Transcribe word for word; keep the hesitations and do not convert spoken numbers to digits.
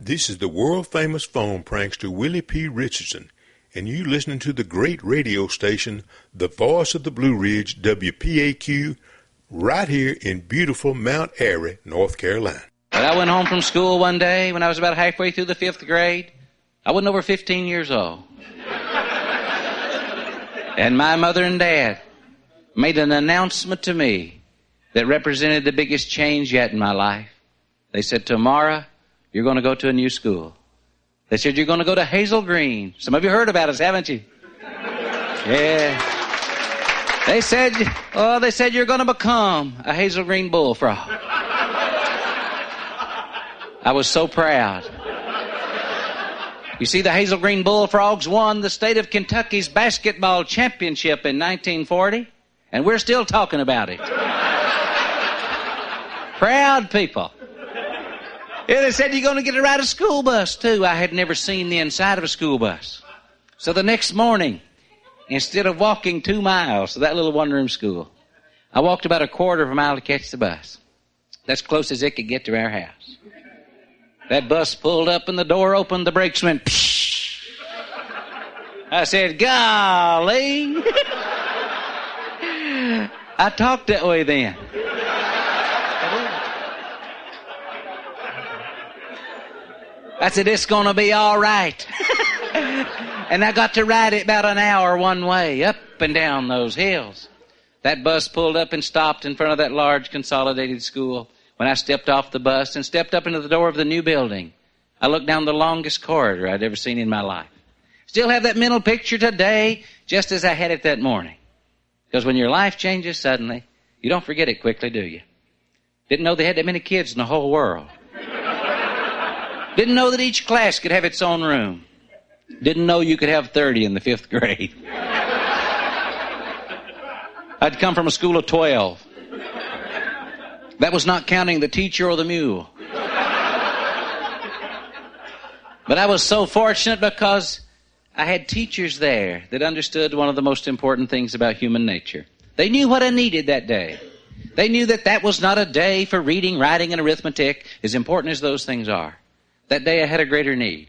This is the world-famous phone prankster Willie P. Richardson, and you listening to the great radio station, the voice of the Blue Ridge, W P A Q, right here in beautiful Mount Airy, North Carolina. Well, I went home from school one day when I was about halfway through the fifth grade. I wasn't over fifteen years old. And my mother and dad made an announcement to me that represented the biggest change yet in my life. They said, tomorrow, you're going to go to a new school. They said, you're going to go to Hazel Green. Some of you heard about us, haven't you? Yeah. They said, oh, they said you're going to become a Hazel Green bullfrog. I was so proud. You see, the Hazel Green Bullfrogs won the state of Kentucky's basketball championship in nineteen forty, and we're still talking about it. Proud people. Yeah, they said you're going to get to ride a school bus, too. I had never seen the inside of a school bus. So the next morning, instead of walking two miles to that little one-room school, I walked about a quarter of a mile to catch the bus. That's close as it could get to our house. That bus pulled up and the door opened, the brakes went psh. I said, golly. I talked that way then. I said, it's going to be all right. And I got to ride it about an hour one way, up and down those hills. That bus pulled up and stopped in front of that large consolidated school. When I stepped off the bus and stepped up into the door of the new building, I looked down the longest corridor I'd ever seen in my life. Still have that mental picture today, just as I had it that morning. Because when your life changes suddenly, you don't forget it quickly, do you? Didn't know they had that many kids in the whole world. Didn't know that each class could have its own room. Didn't know you could have thirty in the fifth grade. I'd come from a school of twelve. That was not counting the teacher or the mule. But I was so fortunate because I had teachers there that understood one of the most important things about human nature. They knew what I needed that day. They knew that that was not a day for reading, writing, and arithmetic, as important as those things are. That day I had a greater need.